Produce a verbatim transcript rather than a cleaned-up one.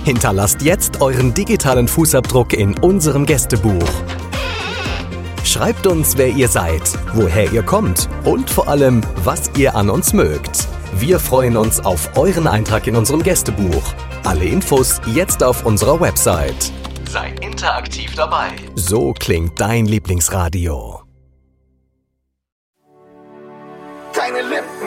Hinterlasst jetzt euren digitalen Fußabdruck in unserem Gästebuch. Schreibt uns, wer ihr seid, woher ihr kommt und vor allem, was ihr an uns mögt. Wir freuen uns auf euren Eintrag in unserem Gästebuch. Alle Infos jetzt auf unserer Website. Sei interaktiv dabei. So klingt dein Lieblingsradio. Deine Lippen